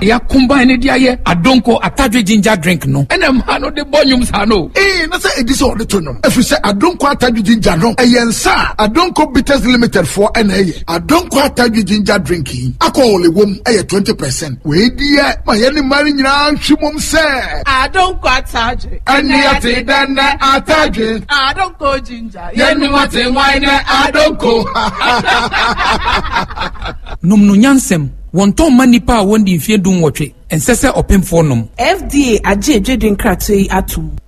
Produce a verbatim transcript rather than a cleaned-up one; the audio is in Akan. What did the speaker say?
ya combine ne dia ye adonko atadwe ginger drink no ena ma no de bonyum sa no eh na say edi so de to no efi say adonko atadwe ginger no eyensa adonko bitters limited for ena ye adonko atadwe ginger drink yi akọ wom eye twenty percent we dia ma ye ni mari nyina hwimom se adonko atadwe eni ate dan atadwe adonko ginger ye ni wate wine adonko num no nyansem wonton manipa a wondi mfie dum wotwe ensese opemfo nom F D A agye edwedin krato yi atum